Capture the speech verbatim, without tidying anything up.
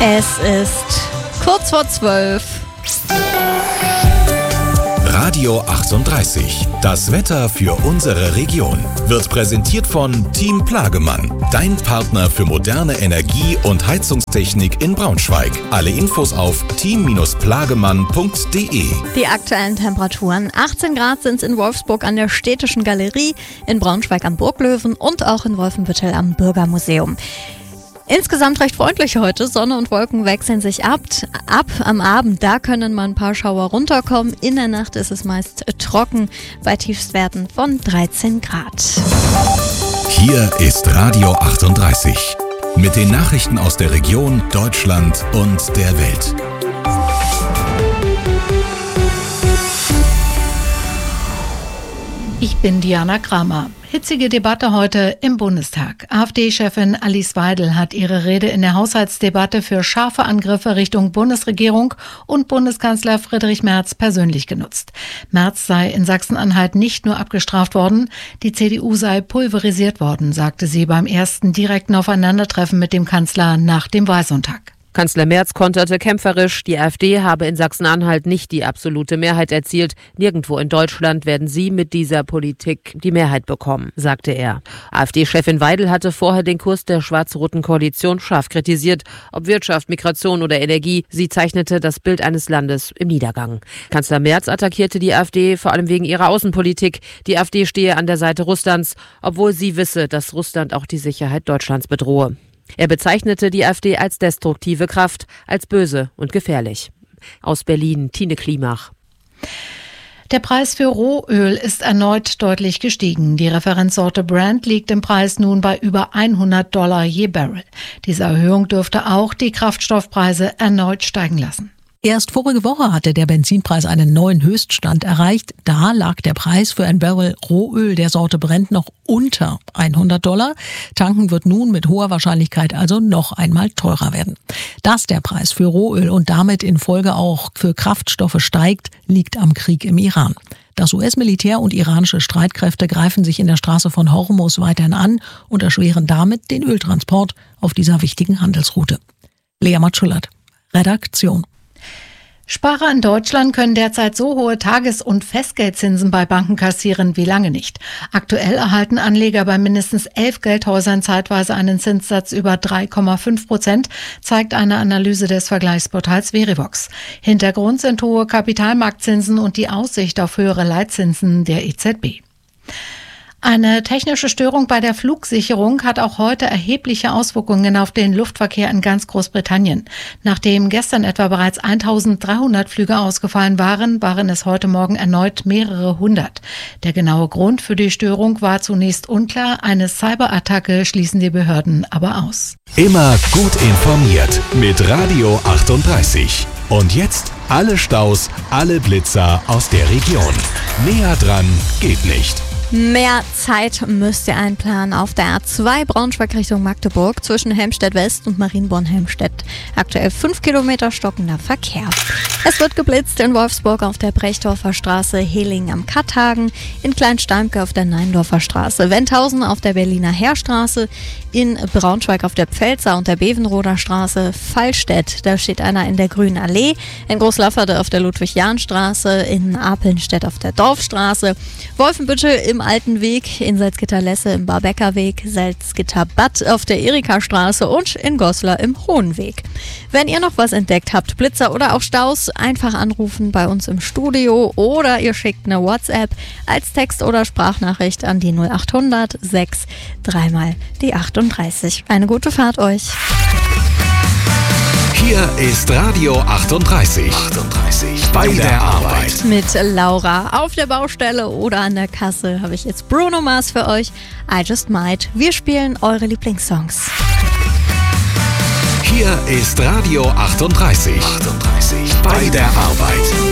Es ist kurz vor zwölf. Radio achtunddreißig. Das Wetter für unsere Region wird präsentiert von Team Plagemann, dein Partner für moderne Energie- und Heizungstechnik in Braunschweig. Alle Infos auf team plagemann punkt de. Die aktuellen Temperaturen: achtzehn Grad sind es in Wolfsburg an der Städtischen Galerie, in Braunschweig am Burglöwen und auch in Wolfenbüttel am Bürgermuseum. Insgesamt recht freundlich heute. Sonne und Wolken wechseln sich ab. Ab am Abend, da können mal ein paar Schauer runterkommen. In der Nacht ist es meist trocken bei Tiefstwerten von dreizehn Grad. Hier ist Radio achtunddreißig. Mit den Nachrichten aus der Region, Deutschland und der Welt. Ich bin Diana Kramer. Hitzige Debatte heute im Bundestag. AfD-Chefin Alice Weidel hat ihre Rede in der Haushaltsdebatte für scharfe Angriffe Richtung Bundesregierung und Bundeskanzler Friedrich Merz persönlich genutzt. Merz sei in Sachsen-Anhalt nicht nur abgestraft worden, die C D U sei pulverisiert worden, sagte sie beim ersten direkten Aufeinandertreffen mit dem Kanzler nach dem Wahlsonntag. Kanzler Merz konterte kämpferisch, die AfD habe in Sachsen-Anhalt nicht die absolute Mehrheit erzielt. Nirgendwo in Deutschland werden sie mit dieser Politik die Mehrheit bekommen, sagte er. AfD-Chefin Weidel hatte vorher den Kurs der schwarz-roten Koalition scharf kritisiert. Ob Wirtschaft, Migration oder Energie, sie zeichnete das Bild eines Landes im Niedergang. Kanzler Merz attackierte die AfD vor allem wegen ihrer Außenpolitik. Die AfD stehe an der Seite Russlands, obwohl sie wisse, dass Russland auch die Sicherheit Deutschlands bedrohe. Er bezeichnete die AfD als destruktive Kraft, als böse und gefährlich. Aus Berlin, Tine Klimach. Der Preis für Rohöl ist erneut deutlich gestiegen. Die Referenzsorte Brent liegt im Preis nun bei über hundert Dollar je Barrel. Diese Erhöhung dürfte auch die Kraftstoffpreise erneut steigen lassen. Erst vorige Woche hatte der Benzinpreis einen neuen Höchststand erreicht. Da lag der Preis für ein Barrel Rohöl der Sorte Brent noch unter hundert Dollar. Tanken wird nun mit hoher Wahrscheinlichkeit also noch einmal teurer werden. Dass der Preis für Rohöl und damit in Folge auch für Kraftstoffe steigt, liegt am Krieg im Iran. Das U S-Militär und iranische Streitkräfte greifen sich in der Straße von Hormuz weiterhin an und erschweren damit den Öltransport auf dieser wichtigen Handelsroute. Lea Matschulat, Redaktion. Sparer in Deutschland können derzeit so hohe Tages- und Festgeldzinsen bei Banken kassieren wie lange nicht. Aktuell erhalten Anleger bei mindestens elf Geldhäusern zeitweise einen Zinssatz über drei Komma fünf Prozent, zeigt eine Analyse des Vergleichsportals Verivox. Hintergrund sind hohe Kapitalmarktzinsen und die Aussicht auf höhere Leitzinsen der E Z B. Eine technische Störung bei der Flugsicherung hat auch heute erhebliche Auswirkungen auf den Luftverkehr in ganz Großbritannien. Nachdem gestern etwa bereits eintausenddreihundert Flüge ausgefallen waren, waren es heute Morgen erneut mehrere hundert. Der genaue Grund für die Störung war zunächst unklar. Eine Cyberattacke schließen die Behörden aber aus. Immer gut informiert mit Radio achtunddreißig. Und jetzt alle Staus, alle Blitzer aus der Region. Näher dran geht nicht. Mehr Zeit müsst ihr einplanen auf der A zwei Braunschweig Richtung Magdeburg zwischen Helmstedt West und Marienborn-Helmstedt. Aktuell fünf Kilometer stockender Verkehr. Es wird geblitzt in Wolfsburg auf der Brechdorfer Straße, Hehlingen am Katthagen, in Kleinsteimke auf der Neindorfer Straße, Wendhausen auf der Berliner Heerstraße, in Braunschweig auf der Pfälzer und der Bevenroder Straße, Fallstedt, da steht einer in der Grünen Allee, in Großlafferde auf der Ludwig-Jahn-Straße, in Apelnstedt auf der Dorfstraße, Wolfenbüttel im Alten Weg, in Salzgitter-Lesse im Barbecker-Weg, Salzgitter-Bad auf der Erika-Straße und in Goslar im Hohenweg. Wenn ihr noch was entdeckt habt, Blitzer oder auch Staus, einfach anrufen bei uns im Studio oder ihr schickt eine WhatsApp als Text- oder Sprachnachricht an die null acht hundert sechs dreimal die achtunddreißig. Eine gute Fahrt euch. Hier ist Radio achtunddreißig. achtunddreißig. Bei der Arbeit. Mit Laura. Auf der Baustelle oder an der Kasse habe ich jetzt Bruno Mars für euch. I Just Might. Wir spielen eure Lieblingssongs. Hier ist Radio achtunddreißig. achtunddreißig. Bei der Arbeit.